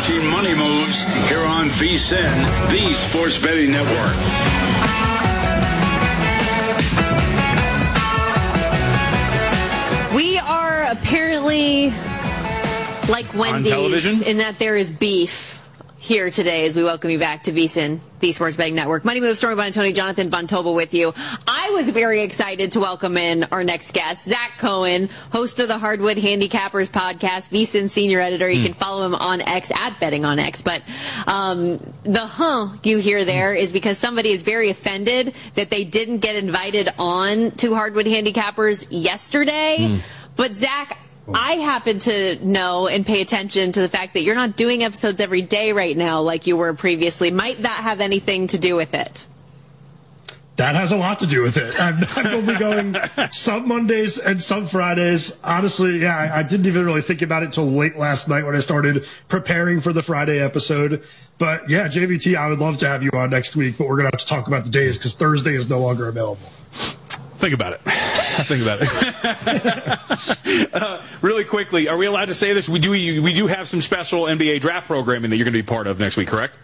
watching Money Moves here on VSiN, the Sports Betting Network. We are apparently like Wendy's in that there is beef here today as we welcome you back to VSiN, the Sports Betting Network. Money Moves, Stormy Buonantony, Jonathan Von Tobel with you. I was very excited to welcome in our next guest, Zach Cohen, host of the Hardwood Handicappers podcast, VSiN senior editor. You can follow him on X, at Betting on X. But the you hear there is because somebody is very offended that they didn't get invited on to Hardwood Handicappers yesterday. But Zach, I happen to know and pay attention to the fact that you're not doing episodes every day right now like you were previously. Might that have anything to do with it? That has a lot to do with it. I'm only going some Mondays and some Fridays. Honestly, yeah, I didn't even really think about it till late last night when I started preparing for the Friday episode. But yeah, JVT, I would love to have you on next week, but we're going to have to talk about the days because Thursday is no longer available. Think about it. Really quickly, are we allowed to say this? We do have some special NBA draft programming that you're going to be part of next week, correct?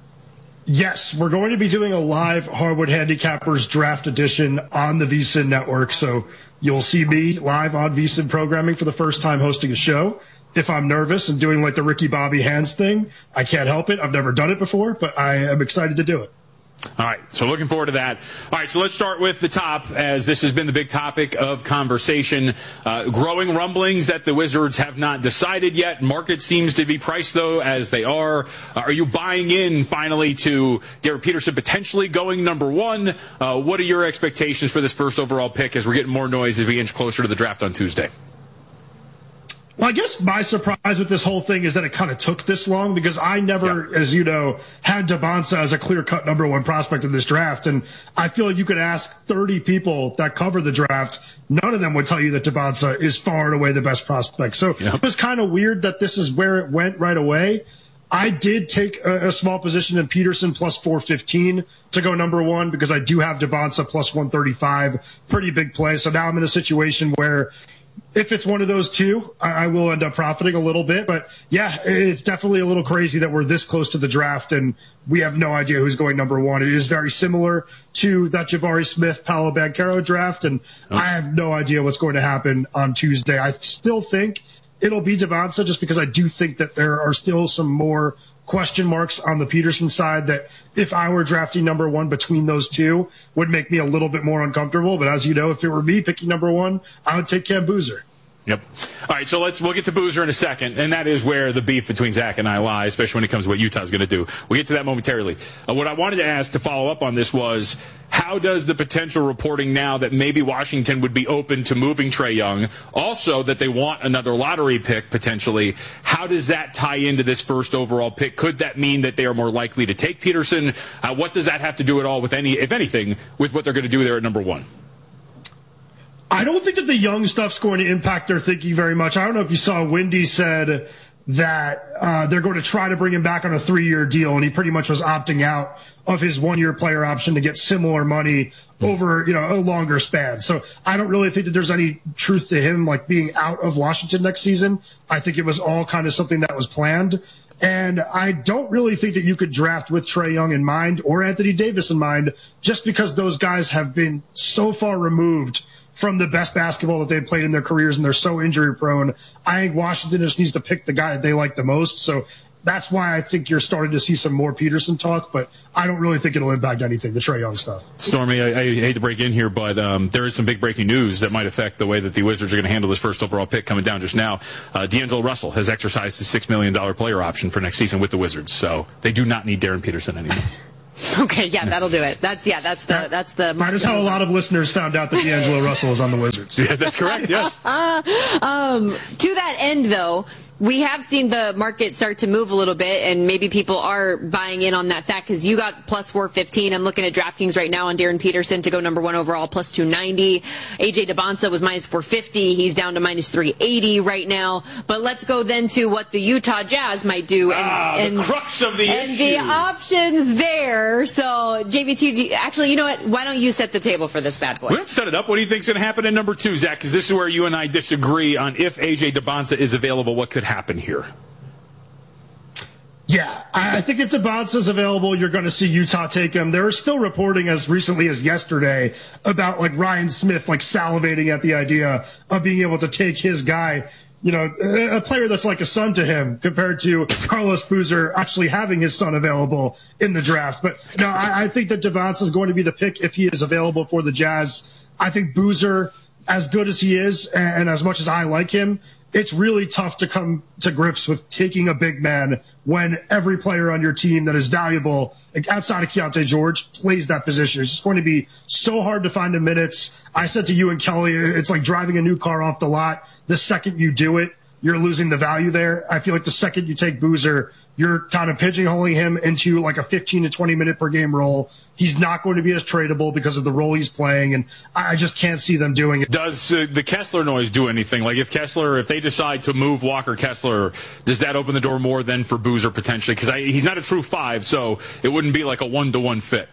Yes, we're going to be doing a live Hardwood Handicappers draft edition on the VSiN network. So you'll see me live on VSiN programming for the first time hosting a show. If I'm nervous and doing like the Ricky Bobby hands thing, I can't help it. I've never done it before, but I am excited to do it. All right, so looking forward to that. All right, so let's start with the top, as this has been the big topic of conversation. Growing rumblings that the Wizards have not decided yet. Market seems to be priced, though, as they are. Are you buying in, finally, to Derek Peterson potentially going number one? What are your expectations for this first overall pick as we're getting more noise as we inch closer to the draft on Tuesday? Well, I guess my surprise with this whole thing is that it kind of took this long because I never, as you know, had Debonsa as a clear-cut number one prospect in this draft. And I feel like you could ask 30 people that cover the draft. None of them would tell you that Debonsa is far and away the best prospect. So it was kind of weird that this is where it went right away. I did take a small position in Peterson plus 415 to go number one because I do have Debonsa plus 135. Pretty big play. So now I'm in a situation where if it's one of those two, I will end up profiting a little bit. But, yeah, it's definitely a little crazy that we're this close to the draft and we have no idea who's going number one. It is very similar to that Jabari Smith, Paolo Banchero draft, and I have no idea what's going to happen on Tuesday. I still think it'll be Debonsa just because I do think that there are still some more question marks on the Peterson side that if I were drafting number one between those two would make me a little bit more uncomfortable. But as you know, if it were me picking number one, I would take Cam Boozer. Yep. All right, so we'll get to Boozer in a second, and that is where the beef between Zach and I lies, especially when it comes to what Utah's going to do. We'll get to that momentarily. What I wanted to ask to follow up on this was, how does the potential reporting now that maybe Washington would be open to moving Trae Young, also that they want another lottery pick potentially, how does that tie into this first overall pick? Could that mean that they are more likely to take Peterson? What does that have to do at all with if anything, with what they're going to do there at number one? I don't think that the Young stuff's going to impact their thinking very much. I don't know if you saw Wendy said that they're going to try to bring him back on a 3-year deal, and he pretty much was opting out of his 1-year player option to get similar money over, a longer span. So I don't really think that there's any truth to him like being out of Washington next season. I think it was all kind of something that was planned. And I don't really think that you could draft with Trae Young in mind or Anthony Davis in mind just because those guys have been so far removed from the best basketball that they've played in their careers, and they're so injury prone. I think Washington just needs to pick the guy that they like the most. So that's why I think you're starting to see some more Peterson talk, but I don't really think it'll impact anything, the Trae Young stuff. Stormy, I hate to break in here, but there is some big breaking news that might affect the way that the Wizards are going to handle this first overall pick coming down just now. D'Angelo Russell has exercised his $6 million player option for next season with the Wizards, so they do not need Darren Peterson anymore. Okay, yeah, that'll do it. That's the. That is how a lot of listeners found out that D'Angelo Russell was on the Wizards. Yeah, that's correct. Yes. To that end, though, we have seen the market start to move a little bit, and maybe people are buying in on that fact because you got plus 415. I'm looking at DraftKings right now on Darren Peterson to go number one overall, plus 290. AJ Debonsa was minus 450. He's down to minus 380 right now. But let's go then to what the Utah Jazz might do. And the crux of the and issue. The options there. So, JVT, actually, you know what? Why don't you set the table for this bad boy? We'll set it up. What do you think's going to happen in number two, Zach? Because this is where you and I disagree on if AJ Debonsa is available, what could happen here. Yeah, I think if Bonsa's available, you're going to see Utah take him. There was still reporting as recently as yesterday about like Ryan Smith like salivating at the idea of being able to take his guy, you know, a player that's like a son to him compared to Carlos Boozer actually having his son available in the draft. But no, I think that Bonsa is going to be the pick if he is available for the Jazz. I think Boozer, as good as he is and as much as I like him, it's really tough to come to grips with taking a big man when every player on your team that is valuable, like outside of Keontae George, plays that position. It's just going to be so hard to find the minutes. I said to you and Kelly, it's like driving a new car off the lot. The second you do it, you're losing the value there. I feel like the second you take Boozer, you're kind of pigeonholing him into like a 15 to 20 minute per game role. He's not going to be as tradable because of the role he's playing, and I just can't see them doing it. Does the Kessler noise do anything? Like if they decide to move Walker Kessler, does that open the door more than for Boozer potentially? Because he's not a true 5, so it wouldn't be like a 1-to-1 fit.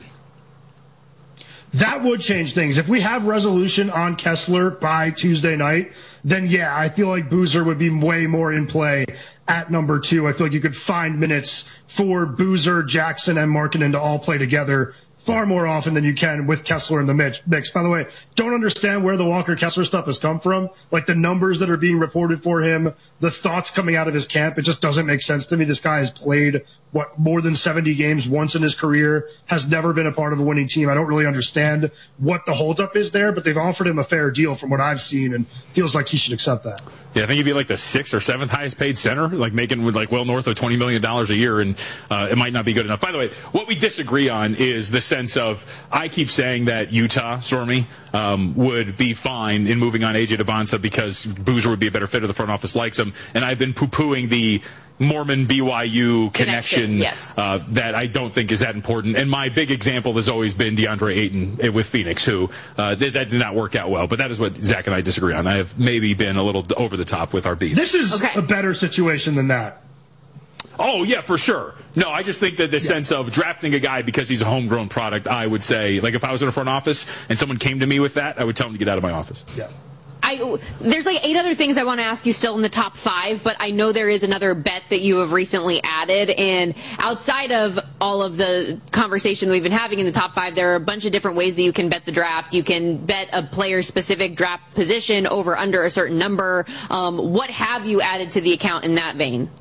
That would change things. If we have resolution on Kessler by Tuesday night, then yeah, I feel like Boozer would be way more in play at number 2. I feel like you could find minutes for Boozer, Jackson, and Markkanen to all play together far more often than you can with Kessler in the mix. By the way, don't understand where the Walker Kessler stuff has come from. Like the numbers that are being reported for him, the thoughts coming out of his camp, it just doesn't make sense to me. This guy has played, more than 70 games once in his career, has never been a part of a winning team. I don't really understand what the holdup is there, but they've offered him a fair deal from what I've seen, and feels like he should accept that. Yeah, I think he'd be like the 6th or 7th highest paid center, like making like well north of $20 million a year, and it might not be good enough. By the way, what we disagree on is the sense of, I keep saying that Utah, Stormy, would be fine in moving on AJ Bonsa because Boozer would be a better fit, or the front office likes him, and I've been poo-pooing the Mormon BYU connection yes. That I don't think is that important. And my big example has always been DeAndre Ayton with Phoenix, who that did not work out well. But that is what Zach and I disagree on. I have maybe been a little over the top with our beef. This is a better situation than that. Oh, yeah, for sure. No, I just think that the sense of drafting a guy because he's a homegrown product, I would say, like if I was in a front office and someone came to me with that, I would tell him to get out of my office. Yeah. There's like 8 other things I want to ask you still in the top 5, but I know there is another bet that you have recently added. And outside of all of the conversation we've been having in the top 5, there are a bunch of different ways that you can bet the draft. You can bet a player-specific draft position over under a certain number. What have you added to the account in that vein?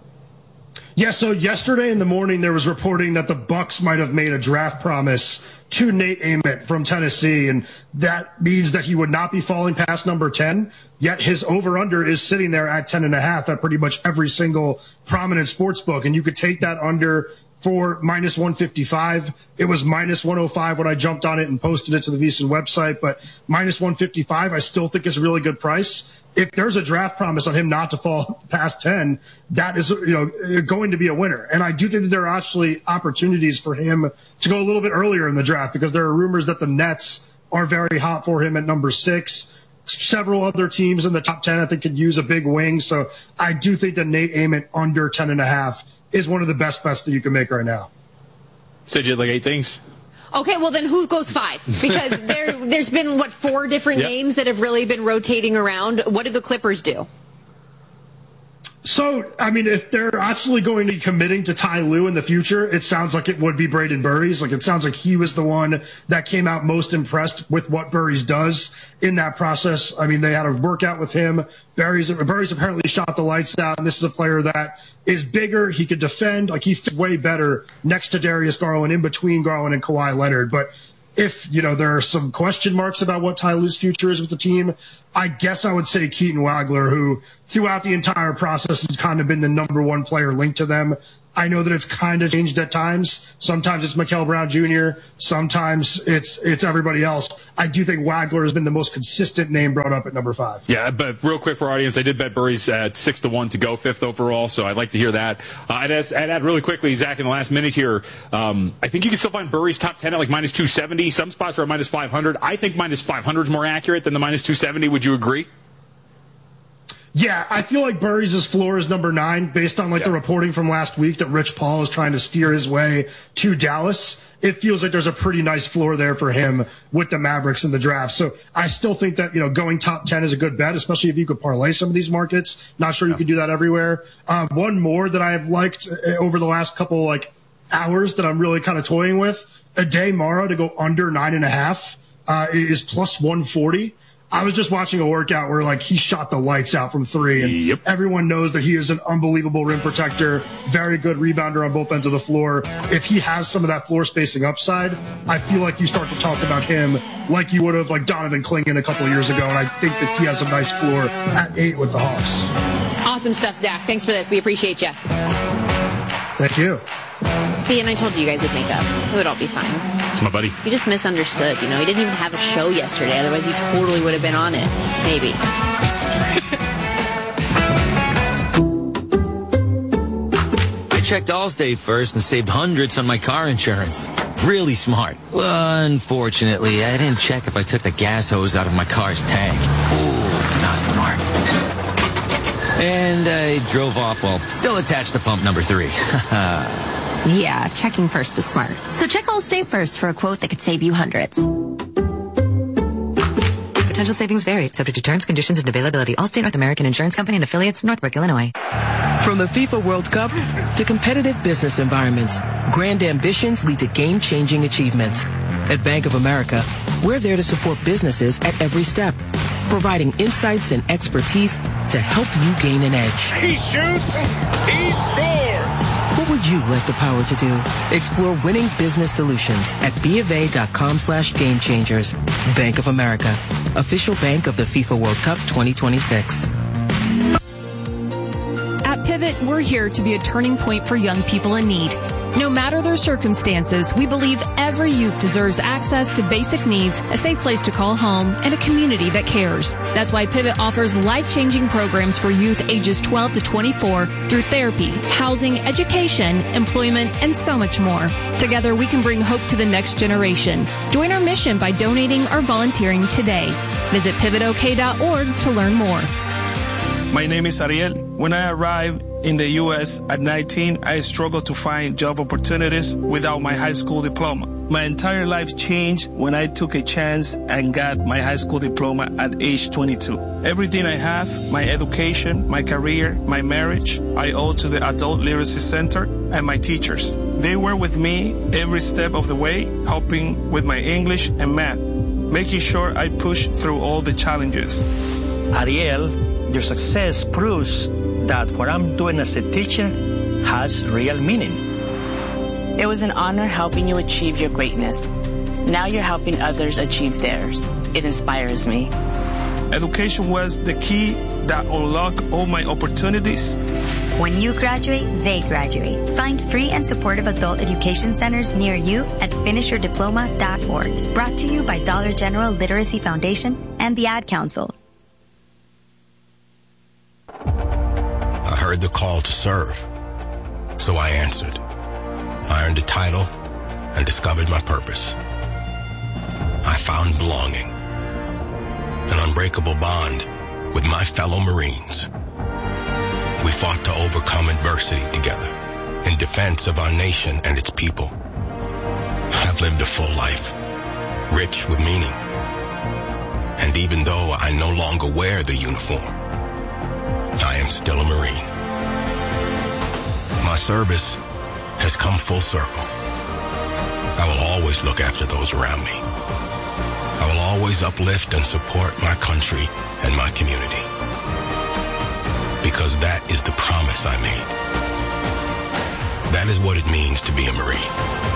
Yeah, so yesterday in the morning there was reporting that the Bucks might have made a draft promise to Nate Ament from Tennessee, and that means that he would not be falling past number 10, yet his over-under is sitting there at 10.5 at pretty much every single prominent sports book, and you could take that under for minus 155. It was minus 105 when I jumped on it and posted it to the VSiN website, but minus 155 I still think is a really good price. If there's a draft promise on him not to fall past 10, that is, going to be a winner. And I do think that there are actually opportunities for him to go a little bit earlier in the draft, because there are rumors that the Nets are very hot for him at number 6. Several other teams in the top 10, I think, could use a big wing. So I do think that Nate Ament under 10.5 is one of the best bets that you can make right now. Said you had like 8 things? Okay, well then who goes 5? Because there's been, 4 different names that have really been rotating around. What do the Clippers do? So, I mean, if they're actually going to be committing to Ty Lue in the future, it sounds like it would be Braden Burries. Like, it sounds like he was the one that came out most impressed with what Burries does in that process. I mean, they had a workout with him. Burries apparently shot the lights out, and this is a player that is bigger. He could defend. Like, he fits way better next to Darius Garland, in between Garland and Kawhi Leonard. But if, there are some question marks about what Ty Lue's future is with the team, I guess I would say Keaton Wagler, who throughout the entire process has kind of been the number 1 player linked to them. I know that it's kind of changed at times. Sometimes it's Mikal Brown Jr. Sometimes it's everybody else. I do think Wagler has been the most consistent name brought up at number 5. Yeah, but real quick for our audience, I did bet Burries at 6-1 to go 5th overall, so I'd like to hear that. I'd add really quickly, Zach, in the last minute here, I think you can still find Burries top 10 at like minus 270. Some spots are at minus 500. I think minus 500 is more accurate than the minus 270. Would you agree? Yeah, I feel like Burries' floor is number 9 based on the reporting from last week that Rich Paul is trying to steer his way to Dallas. It feels like there's a pretty nice floor there for him with the Mavericks in the draft. So I still think that, going top 10 is a good bet, especially if you could parlay some of these markets. Not sure you can do that everywhere. One more that I have liked over the last couple hours that I'm really kind of toying with, Adey Mara to go under 9.5 is plus 140. I was just watching a workout where he shot the lights out from 3, and everyone knows that he is an unbelievable rim protector, very good rebounder on both ends of the floor. If he has some of that floor spacing upside, I feel like you start to talk about him like you would have Donovan Clingan a couple of years ago, and I think that he has a nice floor at 8 with the Hawks. Awesome stuff, Zach. Thanks for this. We appreciate you. Thank you. See, and I told you guys would make up. It would all be fine. It's my buddy. You just misunderstood. He didn't even have a show yesterday. Otherwise, he totally would have been on it. Maybe. I checked Allstate first and saved hundreds on my car insurance. Really smart. Unfortunately, I didn't check if I took the gas hose out of my car's tank. Ooh, not smart. And I drove off while still attached to pump number 3. Yeah, checking first is smart. So check Allstate first for a quote that could save you hundreds. Potential savings vary, subject to terms, conditions, and availability. Allstate North American Insurance Company and affiliates, Northbrook, Illinois. From the FIFA World Cup to competitive business environments, grand ambitions lead to game-changing achievements. At Bank of America, we're there to support businesses at every step, providing insights and expertise to help you gain an edge. He shoots, he scores! What would you like the power to do? Explore winning business solutions at BofA.com/gamechangers. Bank of America, official bank of the FIFA World Cup 2026. At Pivot, we're here to be a turning point for young people in need. No matter their circumstances, we believe every youth deserves access to basic needs, a safe place to call home, and a community that cares. That's why Pivot offers life-changing programs for youth ages 12 to 24 through therapy, housing, education, employment, and so much more. Together, we can bring hope to the next generation. Join our mission by donating or volunteering today. Visit pivotok.org to learn more. My name is Ariel. When I arrived in the U.S. at 19, I struggled to find job opportunities without my high school diploma. My entire life changed when I took a chance and got my high school diploma at age 22. Everything I have, my education, my career, my marriage, I owe to the Adult Literacy Center and my teachers. They were with me every step of the way, helping with my English and math, making sure I pushed through all the challenges. Ariel, your success proves that what I'm doing as a teacher has real meaning. It was an honor helping you achieve your greatness. Now you're helping others achieve theirs. It inspires me. Education was the key that unlocked all my opportunities. When you graduate, they graduate. Find free and supportive adult education centers near you at finishyourdiploma.org. Brought to you by Dollar General Literacy Foundation and the Ad Council. I heard the call to serve, so I answered. I earned a title and discovered my purpose. I found belonging, an unbreakable bond with my fellow Marines. We fought to overcome adversity together in defense of our nation and its people. I've lived a full life, rich with meaning. And even though I no longer wear the uniform, I am still a Marine. My service has come full circle. I will always look after those around me. I will always uplift and support my country and my community. Because that is the promise I made. That is what it means to be a Marine.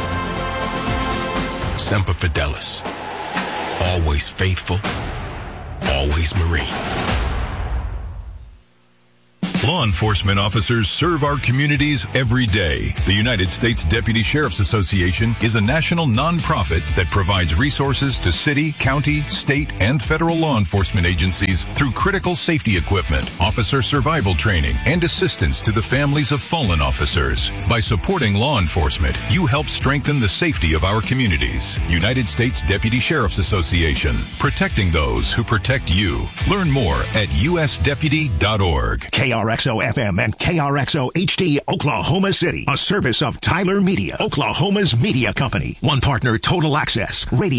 Semper Fidelis. Always faithful. Always Marine. Law enforcement officers serve our communities every day. The United States Deputy Sheriff's Association is a national nonprofit that provides resources to city, county, state, and federal law enforcement agencies through critical safety equipment, officer survival training, and assistance to the families of fallen officers. By supporting law enforcement, you help strengthen the safety of our communities. United States Deputy Sheriff's Association, protecting those who protect you. Learn more at usdeputy.org. KRXO FM and KRXO HD, Oklahoma City. A service of Tyler Media, Oklahoma's media company. One partner, Total Access. Radio